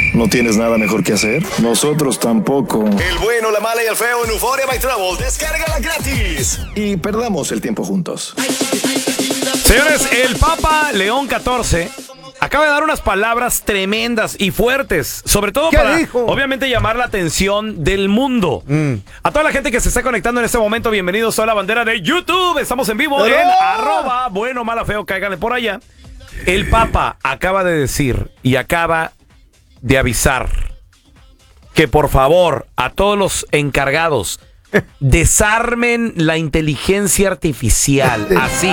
¿No tienes nada mejor que hacer? Nosotros tampoco. El bueno, la mala y el feo en Euphoria by Travel. Descárgala gratis. Y perdamos el tiempo juntos. Señores, el Papa León XIV acaba de dar unas palabras tremendas y fuertes, sobre todo para, dijo? obviamente, llamar la atención del mundo. A toda la gente que se está conectando en este momento, bienvenidos a la bandera de YouTube. Estamos en vivo en @bueno-mala-feo, cáiganle por allá. El Papa acaba de decir y acaba de avisar que, por favor, a todos los encargados, desarmen la inteligencia artificial. Así.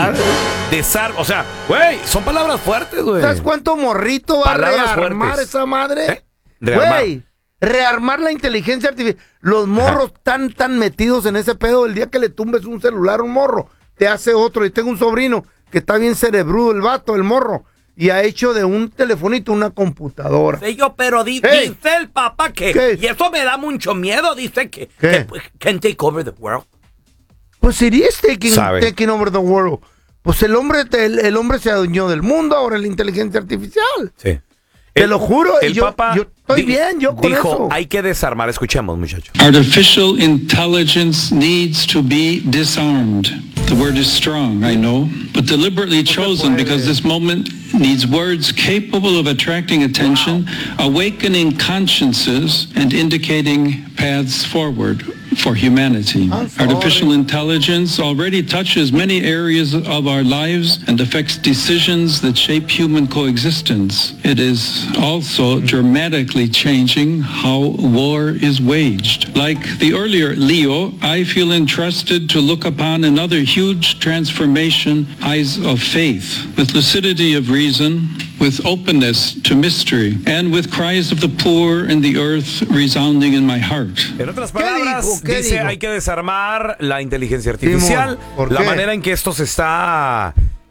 O sea, güey, son palabras fuertes, güey. ¿Sabes cuánto morrito va Palabras a rearmar fuertes. esa madre? Rearmar. Güey, rearmar la inteligencia artificial. Los morros tan metidos en ese pedo. El día que le tumbes un celular a un morro, te hace otro. Y tengo un sobrino que está bien cerebrudo, el vato, el morro. Y ha hecho de un telefonito una computadora. Sí, pero dice el Papa que... Y eso me da mucho miedo, dice que can take over the world. Pues serías taking over the world. Pues el hombre se adueñó del mundo, ahora la inteligencia artificial. Sí. Te lo juro, el Papa yo estoy bien, yo con dijo, eso. hay que desarmar. Escuchemos, muchachos. Artificial intelligence needs to be disarmed. The word is strong, I know, but deliberately chosen because this moment needs words capable of attracting attention, awakening consciences, and indicating paths forward for humanity. Artificial intelligence already touches many areas of our lives and affects decisions that shape human coexistence. It is also dramatically changing how war is waged. Like the earlier Leo, I feel entrusted to look upon another huge transformation, eyes of faith, with lucidity of reason, with openness to mystery, and with cries of the poor and the earth resounding in my heart. En otras palabras, dice, hay que desarmar la inteligencia artificial. La manera en que esto se está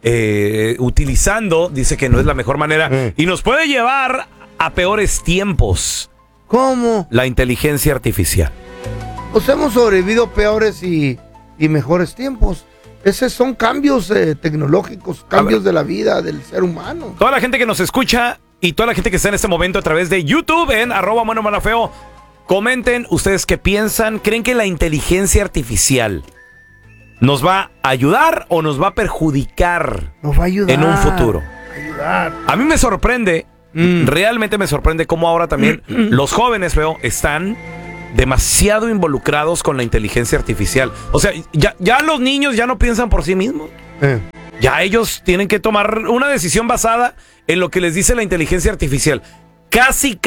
utilizando, dice que no es la mejor manera y nos puede llevar a peores tiempos. ¿Cómo? La inteligencia artificial. Pues hemos sobrevivido peores y mejores tiempos. Esos son cambios tecnológicos, cambios de la vida del ser humano. Toda la gente que nos escucha y toda la gente que está en este momento a través de YouTube en @bueno-mala-feo, comenten ustedes qué piensan. ¿Creen que la inteligencia artificial nos va a ayudar o nos va a perjudicar? Nos va a ayudar. En un futuro. Ayudar. A mí me sorprende, realmente me sorprende cómo ahora también los jóvenes, feo, están demasiado involucrados con la inteligencia artificial. O sea, ya los niños ya no piensan por sí mismos. Ya ellos tienen que tomar una decisión basada en lo que les dice la inteligencia artificial. Casi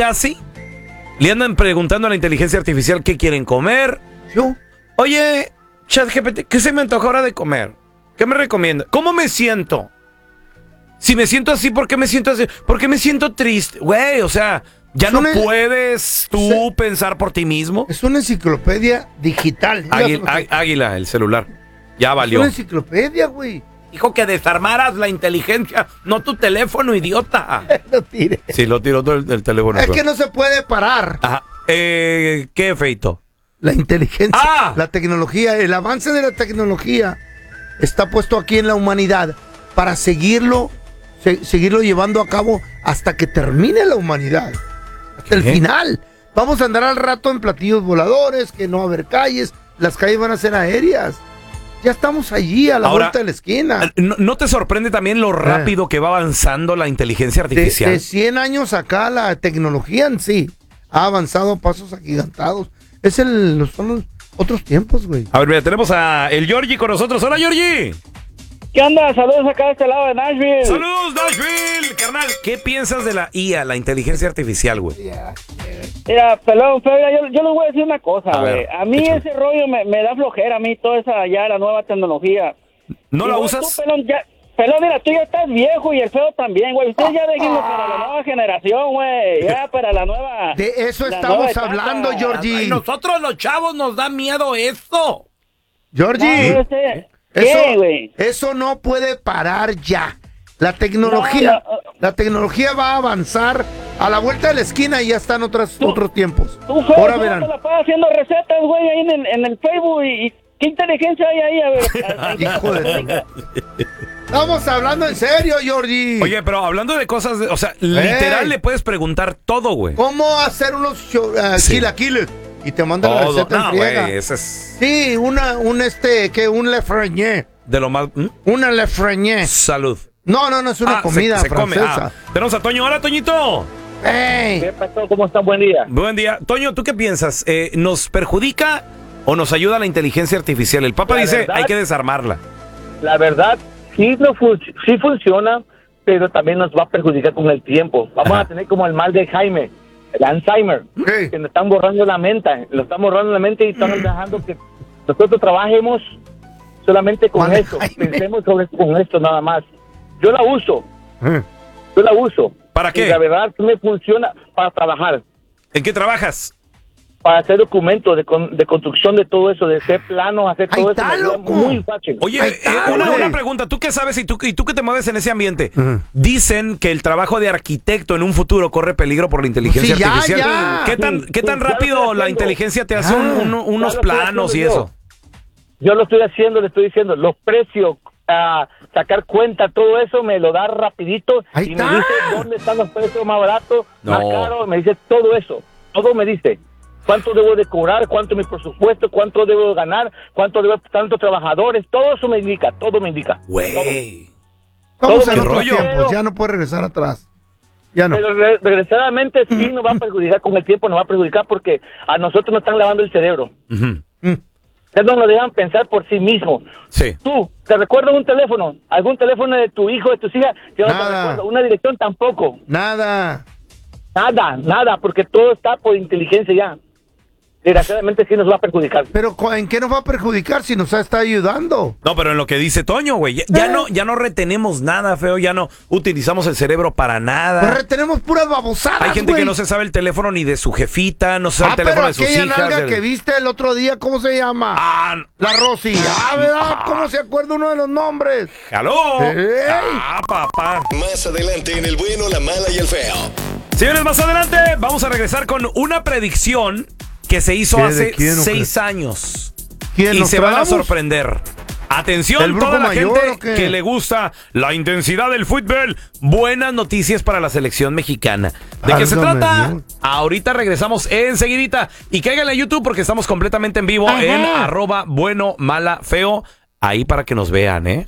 le andan preguntando a la inteligencia artificial qué quieren comer. ¿Yo? Oye, ChatGPT, ¿qué se me antoja ahora de comer? ¿Qué me recomienda? ¿Cómo me siento? Si me siento así, ¿por qué me siento así? ¿Por qué me siento triste? Güey, o sea, ¿ya no puedes tú pensar por ti mismo? Es una enciclopedia digital. Águila, el celular. Ya valió. Es una enciclopedia, güey. Dijo que desarmaras la inteligencia, no tu teléfono, idiota. Lo tire. Sí, lo tiró todo el teléfono. Es que no se puede parar. Ajá. ¿Qué, Feito? La inteligencia, la tecnología, el avance de la tecnología está puesto aquí en la humanidad para seguirlo llevando a cabo hasta que termine la humanidad. Hasta el final. Vamos a andar al rato en platillos voladores, que no va a haber calles, las calles van a ser aéreas. Ya estamos allí, a la vuelta de la esquina. ¿No te sorprende también lo rápido que va avanzando la inteligencia artificial? De 100 años acá, la tecnología en sí ha avanzado a pasos agigantados. Son los otros tiempos, güey. A ver, mira, tenemos a el Georgie con nosotros. ¡Hola, Georgie! ¿Qué onda? Saludos acá de este lado de Nashville. ¡Saludos, Nashville! Carnal, ¿qué piensas de la IA, la inteligencia artificial, güey? Mira, pelón, yo les voy a decir una cosa, güey. A mí échale. ese rollo me da flojera, a mí toda esa ya la nueva tecnología. ¿No la usas? Tú, pelón, mira, tú ya estás viejo y el feo también, güey. Ustedes ya déjenlo para la nueva generación, güey. Ya para la nueva... De eso estamos hablando, Georgie. Ay, nosotros los chavos nos da miedo eso. Georgie. ¿Qué, güey? Eso no puede parar ya. La tecnología va a avanzar a la vuelta de la esquina y ya están otros tiempos. Tú, feo, ahora tú verán. te la pasas haciendo recetas, güey, ahí en el Facebook y ¿qué inteligencia hay ahí? A ver. Hijo de... Estamos hablando en serio, Georgie. Oye, pero hablando de cosas, o sea, literal le puedes preguntar todo, güey. ¿Cómo hacer unos chilaquiles? Y te mandan la receta en friega. Güey, ese es... Sí, un lefrenier. De lo más... Una lefrenier. Salud. No, es una comida se come. francesa. Tenemos a Toño. Hola, Toñito. ¡Ey! ¿Qué pasó? ¿Cómo están? Buen día. Buen día. Toño, ¿tú qué piensas? ¿Nos perjudica o nos ayuda la inteligencia artificial? El Papa dice, hay que desarmarla. La verdad, sí funciona, pero también nos va a perjudicar con el tiempo. Vamos a tener como el mal de Jaime, el Alzheimer, que nos están borrando la mente. Lo están borrando la mente y están dejando que nosotros trabajemos solamente con esto. Pensemos con esto nada más. Yo la uso. ¿Para qué? Y la verdad me funciona para trabajar. ¿En qué trabajas? Para hacer documentos de construcción de todo eso, de hacer planos, hacer todo eso. Muy fácil. Oye, una pregunta. ¿Tú qué sabes y tú que te mueves en ese ambiente? Dicen que el trabajo de arquitecto en un futuro corre peligro por la inteligencia artificial. Ya. ¿Qué tan rápido la inteligencia te hace unos planos y eso? Yo lo estoy haciendo, le estoy diciendo, los precios, sacar cuenta, todo eso me lo da rapidito y me dice dónde están los precios más baratos, más caros, me dice todo eso, todo me dice. ¿Cuánto debo de cobrar? ¿Cuánto es mi presupuesto? ¿Cuánto debo ganar? ¿Cuánto debo tantos trabajadores? Todo eso me indica, Güey. Vamos ¿Qué en otros rollo? tiempos, ya no puede regresar atrás. Ya no. Pero regresadamente sí nos va a perjudicar con el tiempo, nos va a perjudicar porque a nosotros nos están lavando el cerebro. Ustedes no lo dejan pensar por sí mismo. Sí. Tú, ¿te recuerdas un teléfono? ¿Algún teléfono de tu hijo, de tus hijas? Yo no te recuerdo. Una dirección tampoco. Nada, porque todo está por inteligencia ya. Desgraciadamente sí nos va a perjudicar. Pero ¿en qué nos va a perjudicar si nos está ayudando? No, pero en lo que dice Toño, güey. Ya no retenemos nada, feo. Ya no utilizamos el cerebro para nada. Pues retenemos puras babosadas. Hay gente que no se sabe el teléfono ni de su jefita, no se sabe el teléfono de sus aquella hijas. nalga que viste el otro día, ¿cómo se llama? La Rosy. ¿Verdad? ¿Cómo se acuerda uno de los nombres? ¡Aló! ¡Ey! Papá. Más adelante en El Bueno, la Mala y el Feo. Señores, más adelante vamos a regresar con una predicción que se hizo hace 6 años. ¿Quién? Y se van a ¿Nostradamus? sorprender. Atención, ¿El toda Brujo la Mayor gente o qué? que le gusta la intensidad del fútbol. Buenas noticias para la selección mexicana. ¿De qué se Válgame trata? Dios. Ahorita regresamos enseguidita. Y cáiganle a YouTube porque estamos completamente en vivo en @bueno-mala-feo. Ahí para que nos vean, ¿eh?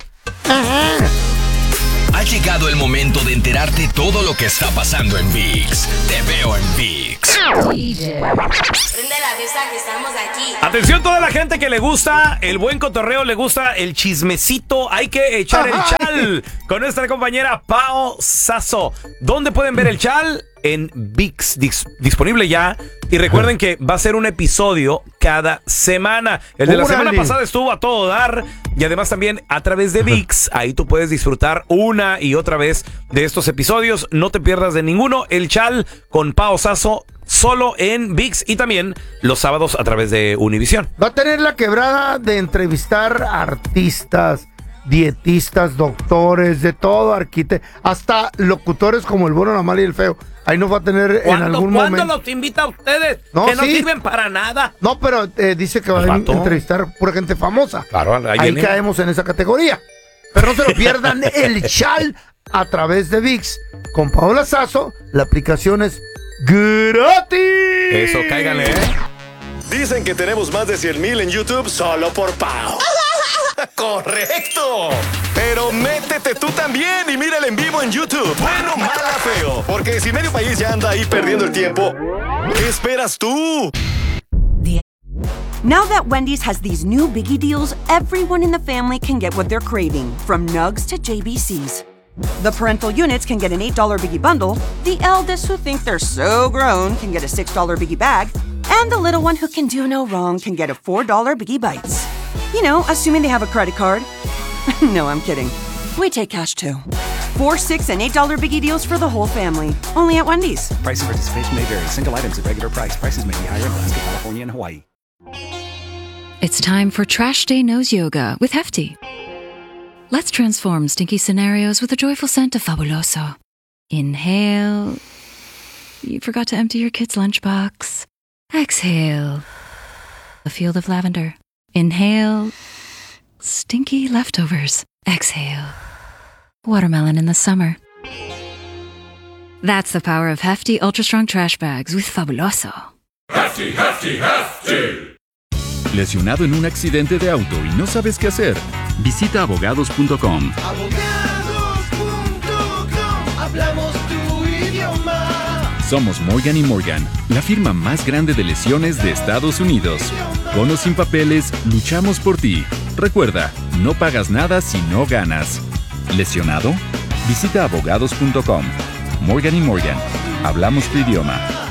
Ha llegado el momento de enterarte todo lo que está pasando en ViX. Te veo en ViX. Prende la vista que estamos aquí. Atención toda la gente que le gusta el buen cotorreo, le gusta el chismecito. Hay que echar el chal con nuestra compañera Pao Sasso. ¿Dónde pueden ver el chal? En ViX, disponible ya. Y recuerden que va a ser un episodio cada semana. El de la semana pasada estuvo a todo dar. Y además también a través de ViX, ahí tú puedes disfrutar una y otra vez de estos episodios. No te pierdas de ninguno. El chal con Pao Sasso solo en ViX y también los sábados a través de Univision. Va a tener la quebrada de entrevistar artistas, dietistas, doctores, de todo, arquitectos, hasta locutores como el bueno, la mala y el feo. Ahí nos va a tener en algún momento. ¿Cuándo los invita a ustedes? No, que no sí. sirven para nada. No, pero dice que va a entrevistar pura gente famosa. Claro, ahí caemos en esa categoría. Pero no se lo pierdan el chal a través de ViX. Con Paola Sasso, la aplicación es gratis. Eso, cáiganle, ¿eh? Dicen que tenemos más de 100,000 en YouTube solo por Pau. ¡Correcto! Pero métete tú también y mírala en vivo en YouTube. Bueno, mala, feo. Porque si medio país ya anda ahí perdiendo el tiempo, ¿qué esperas tú? Now that Wendy's has these new biggie deals, everyone in the family can get what they're craving, from Nugs to JBCs. The parental units can get an $8 biggie bundle, the eldest who think they're so grown can get a $6 biggie bag, and the little one who can do no wrong can get a $4 biggie bites. You know, assuming they have a credit card. No, I'm kidding. We take cash too. 4, 6, and $8 biggie deals for the whole family. Only at Wendy's. Price and participation may vary. Single items at regular price. Prices may be higher in Alaska, California, and Hawaii. It's time for Trash Day Nose Yoga with Hefty. Let's transform stinky scenarios with a joyful scent of Fabuloso. Inhale. You forgot to empty your kid's lunchbox. Exhale. A field of lavender. Inhale. Stinky leftovers. Exhale. watermelon in the summer. That's the power of Hefty Ultra Strong Trash Bags with Fabuloso. Hefty, hefty, hefty. ¿Lesionado en un accidente de auto y no sabes qué hacer? Visita abogados.com. Hablamos tu idioma. Somos Morgan & Morgan, la firma más grande de lesiones de Estados Unidos. Con o sin papeles, luchamos por ti. Recuerda, no pagas nada si no ganas. ¿Lesionado? Visita abogados.com. Morgan & Morgan, hablamos tu idioma.